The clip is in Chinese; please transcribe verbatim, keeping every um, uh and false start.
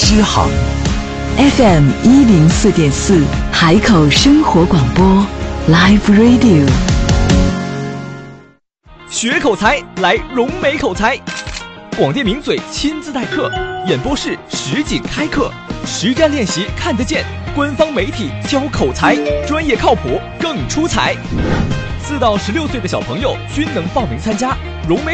诗行。 F M 一零四点四海口生活广播 Live Radio。 学口才，来融美口才。广电名嘴亲自代课，演播室实景开课，实战练习看得见。官方媒体教口才，专业靠谱更出彩。四到十六岁的小朋友均能报名参加融美